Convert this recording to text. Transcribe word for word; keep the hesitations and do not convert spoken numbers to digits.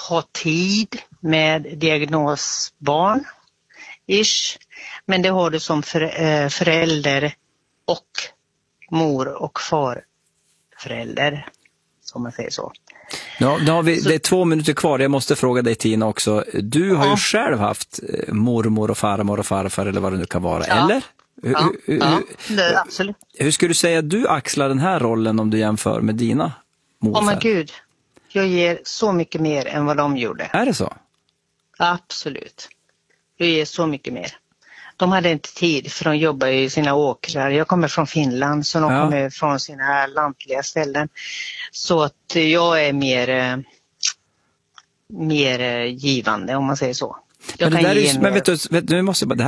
ha tid med diagnosbarn ish. Men det har du som för, förälder och mor och far förälder, om man säger så. Ja, nu har vi, det är två minuter kvar. Jag måste fråga dig, Tina, också. Du har ja. ju själv haft mormor och farmor och farfar eller vad det nu kan vara, ja. eller? Ja, hur, ja det, absolut. Hur skulle du säga att du axlar den här rollen om du jämför med dina morfar? Åh men gud, jag ger så mycket mer än vad de gjorde. Är det så? Absolut. Jag ger så mycket mer. De hade inte tid för de jobbar i sina åkrar. Jag kommer från Finland så de ja. kommer från sina lantliga ställen. Så att jag är mer, mer givande om man säger så. Jag men det, kan där ge är, mer. Men vet du, vet, nu måste jag bara, det här